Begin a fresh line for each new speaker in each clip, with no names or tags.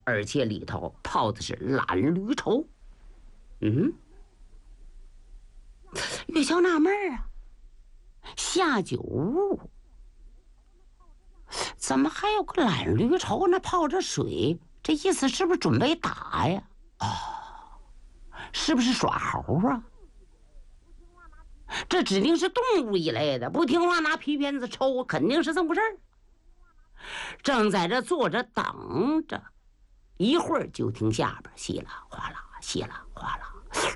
而且里头泡的是蓝绿绸。月销纳闷啊，下酒屋怎么还有个蓝绿绸呢？泡着水，这意思是不是准备打呀？是不是耍猴啊？这指定是动物一类的，不听话拿皮鞭子抽，肯定是这么回事儿。正在这坐着等着，一会儿就听下边稀啦哗啦，稀啦哗啦，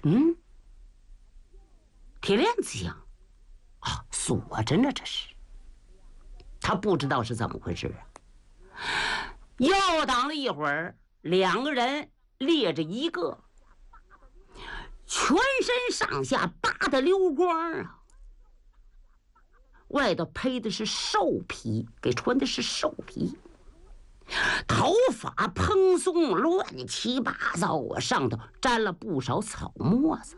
铁链子响啊，锁着呢，这是。他不知道是怎么回事啊。又等了一会儿，两个人列着一个，全身上下扒的溜光啊，外头披的是兽皮，给穿的是兽皮，头发蓬松乱七八糟啊，上头沾了不少草沫子。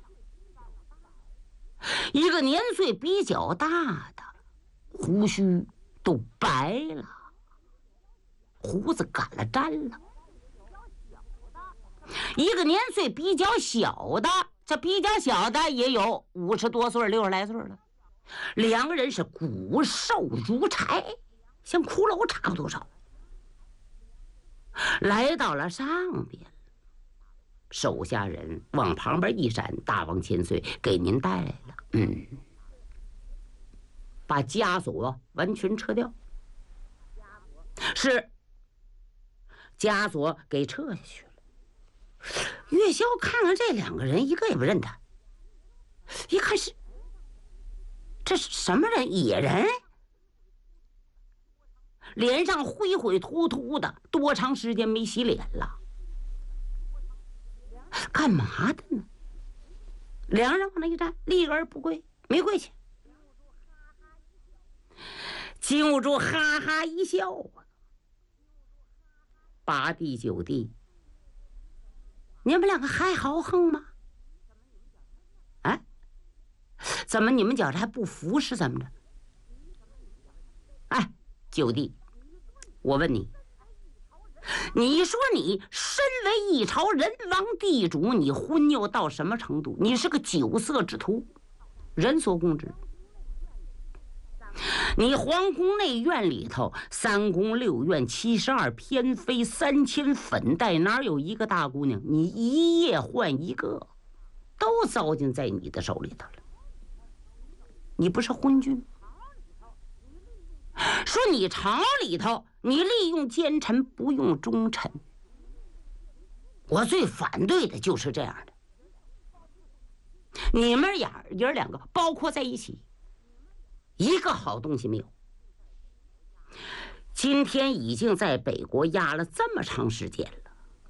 一个年岁比较大的，胡须都白了，胡子干了粘了。一个年岁比较小的，这比较小的也有50多岁60来岁了。两个人是骨瘦如柴，像骷髅差不多少。来到了上边，手下人往旁边一闪，大王千岁给您带来了。把枷锁完全撤掉。是，枷锁给撤下去了。月销看看这两个人，一个也不认他，一看是，这是什么人？野人，脸上灰灰秃秃的，多长时间没洗脸了？干嘛的呢？两人往那一站，立而不跪，没跪下。金兀术哈哈一笑啊，8弟9弟，你们两个还豪横吗？怎么你们觉着还不服是怎么着？9弟，我问你，你说你身为一朝人王地主，你昏又到什么程度？你是个酒色之徒，人所共知。你皇宫内院里头3宫6院72偏妃3000粉黛，哪有一个大姑娘？你一夜换一个，都糟践在你的手里头了。你不是昏君？说你朝里头你利用奸臣不用忠臣，我最反对的就是这样的。你们爷两个包括在一起，一个好东西没有。今天已经在北国压了这么长时间了，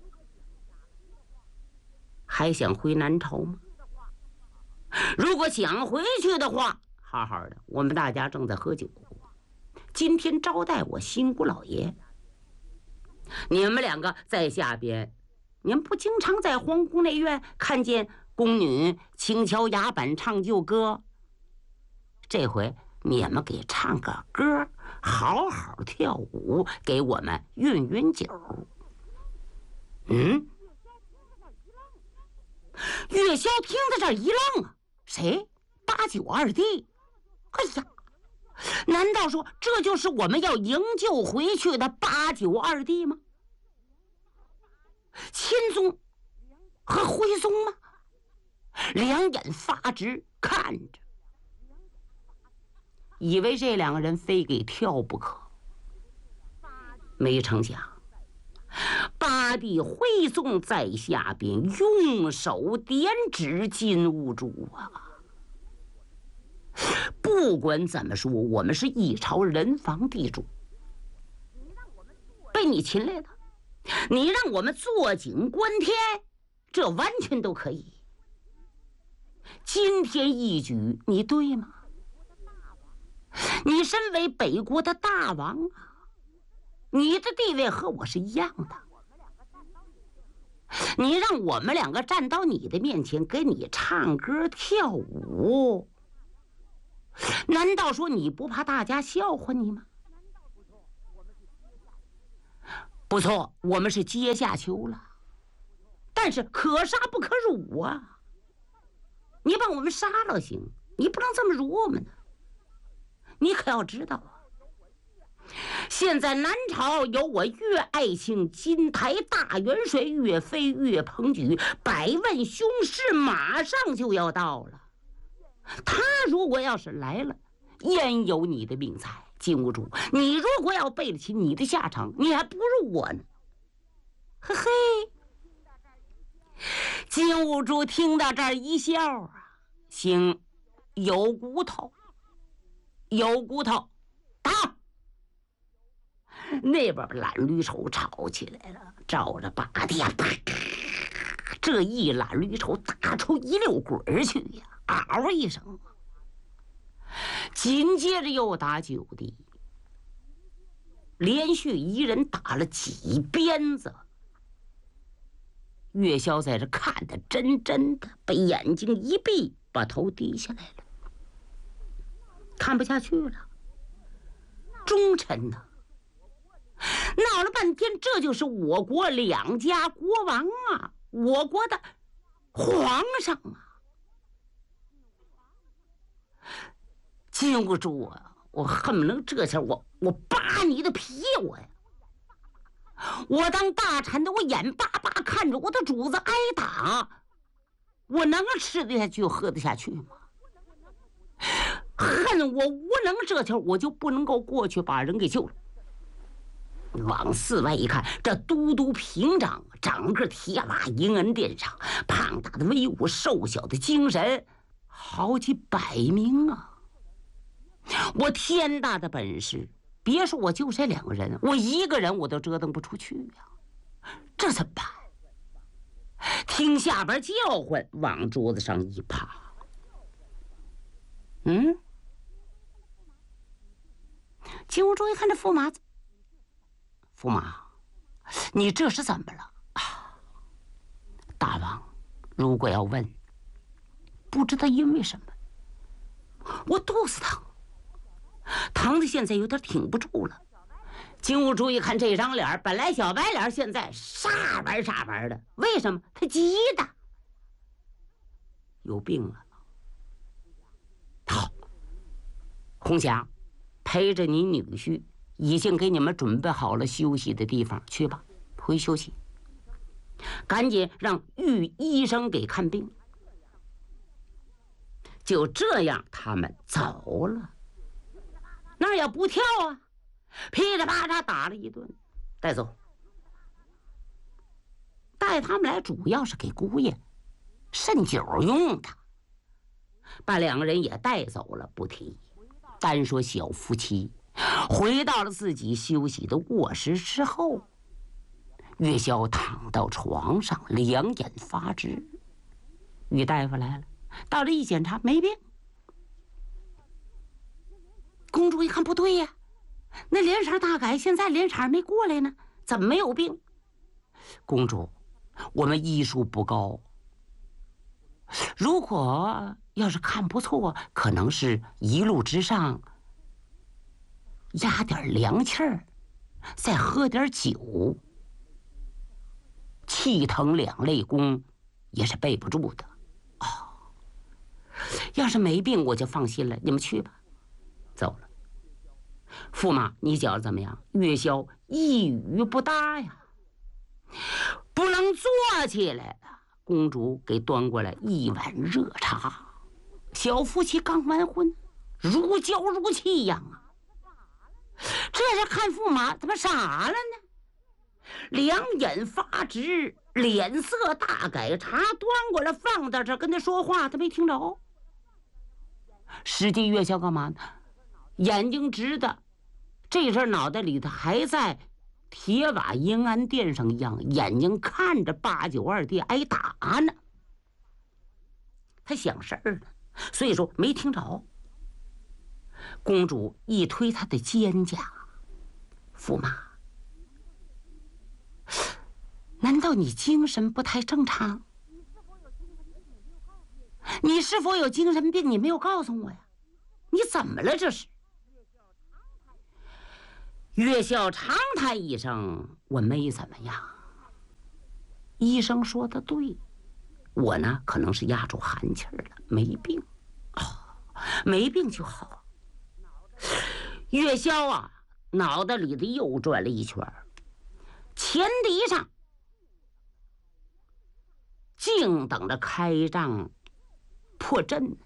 还想回南朝吗？如果想回去的话，好好的，我们大家正在喝酒，今天招待我新姑老爷，你们两个在下边，你们不经常在皇宫内院看见宫女轻敲牙板唱旧歌？这回你们给唱个歌，好好跳舞，给我们运运酒。月销听在这儿一愣啊，谁？8、9二弟？哎呀，难道说这就是我们要营救回去的8、9二弟吗？钦宗和徽宗吗？两眼发直看着，以为这两个人非给跳不可。没成想8弟徽宗在下边用手点指金兀术啊！不管怎么说，我们是一朝人王地主，被你擒来的，你让我们坐井观天，这完全都可以。今天一举，你对吗？你身为北国的大王啊，你的地位和我是一样的。你让我们两个站到你的面前，给你唱歌跳舞，难道说你不怕大家笑话你吗？ 不错，我们是阶下囚了，但是可杀不可辱啊！你把我们杀了行，你不能这么辱我们呢。你可要知道啊，现在南朝有我岳爱卿金台大元帅岳飞岳鹏举，100万雄师马上就要到了。他如果要是来了，焉有你的命才？金兀术，你如果要背得起你的下场，你还不如我呢。嘿嘿，金兀术听到这儿一笑啊，行，有骨头，有骨头，打！那边蓝驴手吵起来了，照着八殿，这一蓝驴手打出一溜滚去呀，嗷一声。紧接着又打9地，连续一人打了几鞭子。岳霄在这看得真真的，被眼睛一闭，把头低下来了，看不下去了。忠臣呐，闹了半天，这就是我国2家国王啊，我国的皇上啊。金兀术啊，我恨不能这下我扒你的皮我呀！我当大臣的，我眼巴巴看着我的主子挨打，我能吃得下去喝得下去吗？恨我无能，这下我就不能够过去把人给救了。往4外一看，这都督平章整个铁马迎恩殿上，胖大的威武，瘦小的精神，好几百名啊！我天大的本事，别说我就这2个人，我1个人我都折腾不出去呀！这怎么办？听下边叫唤，往桌子上一趴，金兀术一看这驸马，驸马，你这是怎么了啊？大王，如果要问，不知道因为什么，我肚子疼，疼的现在有点挺不住了。金兀术一看这张脸，本来小白脸，现在煞白煞白的，为什么？他急的，有病了。好，红霞，陪着你女婿，已经给你们准备好了休息的地方，去吧，回休息。赶紧让御医生给看病。就这样，他们走了。那也不跳啊，噼里啪啦打了一顿，带走。带他们来主要是给姑爷渗酒用的，把2个人也带走了不提。单说小夫妻回到了自己休息的卧室之后，岳霄躺到床上，两眼发直。岳大夫来了，到这一检查，没病。公主一看不对呀，那脸色大改，现在脸色没过来呢，怎么没有病？公主，我们医术不高，如果要是看不错，可能是一路之上压点凉气儿，再喝点酒，气疼2类功也是备不住的。哦，要是没病我就放心了，你们去吧。走了。驸马，你觉得怎么样？岳霄一语不答呀，不能坐起来了。公主给端过来1碗热茶，小夫妻刚完婚，如胶如漆一样啊。这是看驸马怎么傻了呢？两眼发直，脸色大改，茶端过来放到这，跟他说话，他没听着。实际岳霄干嘛呢？眼睛直的，这阵脑袋里头还在铁瓦迎安殿上一样，眼睛看着892弟挨打呢。他想事儿呢，所以说没听着。公主一推他的肩胛，驸马，难道你精神不太正常？你是否有精神病？你没有告诉我呀？你怎么了这是？岳霄长叹一声， 我没怎么样。医生说的对，我呢可能是压住寒气儿了，没病。没病就好。月宵啊，脑袋里的又转了一圈，前敌上静等着开仗破阵。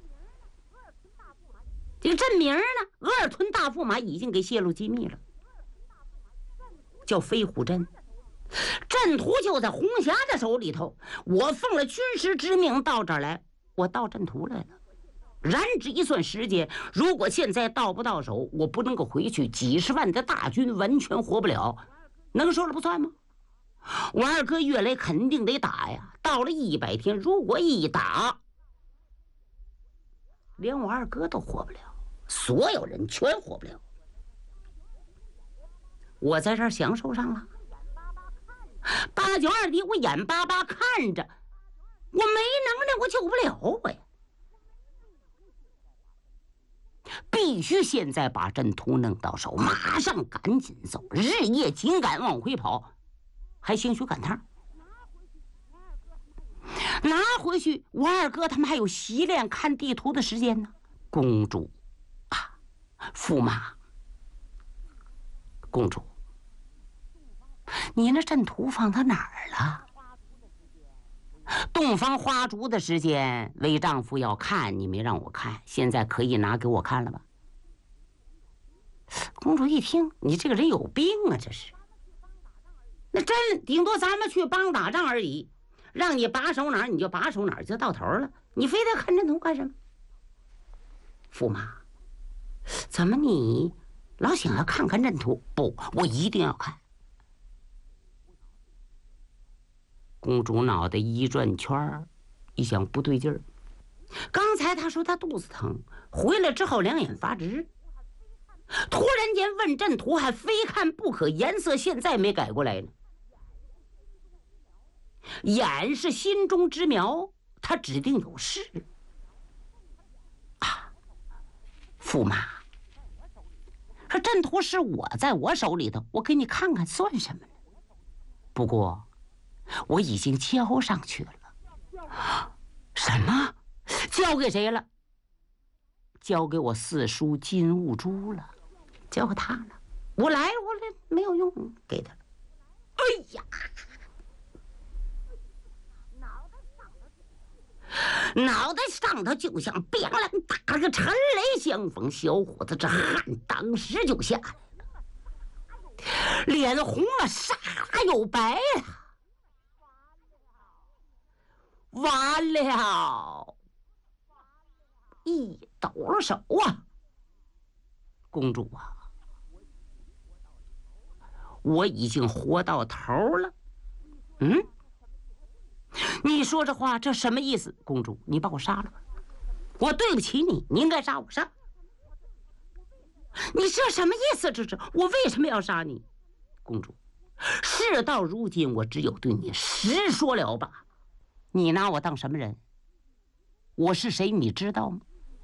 这个阵名呢，额尔屯大驸马已经给泄露机密了，叫飞虎阵。阵图就在红霞的手里头，我奉了军师之命到这儿来，我到阵图来了。然指一算时间，如果现在到不到手，我不能够回去，几十万的大军完全活不了，能说了不算吗？我二哥岳雷肯定得打呀，到了100天，如果一打，连我二哥都活不了，所有人全活不了。我在这儿享受上了，8九2敌，我眼巴巴看着，我没能耐，我救不了我呀。必须现在把阵图弄到手，马上赶紧走，日夜紧赶往回跑，还兴许赶趟。拿回去，我二哥他们还有习练看地图的时间呢。公主啊，驸马，公主，你那阵图放到哪儿了？洞房花烛的时间，为丈夫要看，你没让我看，现在可以拿给我看了吧？公主一听，你这个人有病啊！这是，那真顶多咱们去帮打仗而已，让你把守哪儿你就把守哪儿，就到头了。你非得看阵图干什么？驸马，怎么你老想要看看阵图？不，我一定要看。公主脑袋一转圈，一想不对劲儿。刚才她说她肚子疼，回来之后两眼发直，突然间问阵图还非看不可，颜色现在没改过来呢。眼是心中之苗，她指定有事啊。驸马，这阵图是我在我手里头，我给你看看算什么呢？不过我已经交上去了。什么？交给谁了？交给我四叔金兀术了，交给他了。我来没有用，给他了。哎呀，脑袋上头就像乒啷打了个沉雷相逢，小伙子这汗当时就下来了，脸红了，煞又白了。完了，一抖了手啊！公主啊，我已经活到头了。你说这话这什么意思？公主，你把我杀了吧，我对不起你，你应该杀我杀。你这什么意思？这我为什么要杀你？公主，事到如今，我只有对你实说了吧。你拿我当什么人？我是谁你知道吗？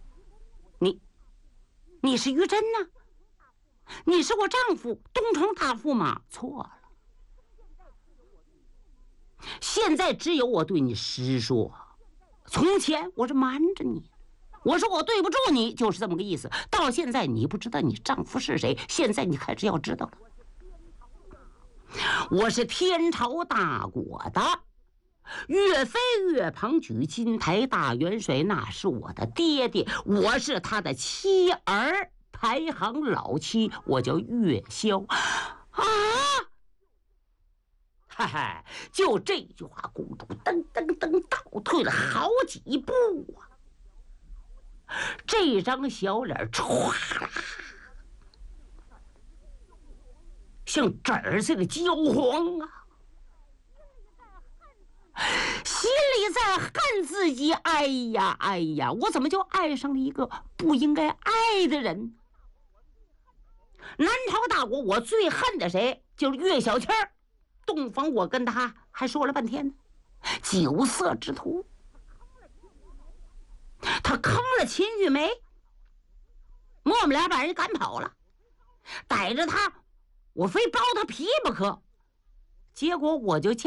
你是于真呢？你是我丈夫东城大驸马。错了，现在只有我对你实说。从前我是瞒着你，我说我对不住你，就是这么个意思。到现在你不知道你丈夫是谁，现在你开始要知道了。我是天朝大国的岳飞岳鹏举金台大元帅，那是我的爹爹，我是他的妻儿，排行老七，我叫岳霄啊！嗨嗨，就这句话，公主噔噔噔倒退了好几步啊！这张小脸唰啦，像纸儿似的焦黄啊！心里在恨自己，哎呀，我怎么就爱上了一个不应该爱的人？南朝大国，我最恨的谁？就是岳小倩儿。洞房我跟他还说了半天呢，酒色之徒。他坑了秦玉梅，我们俩把人赶跑了，逮着他，我非剥他皮不可。 结果我就嫁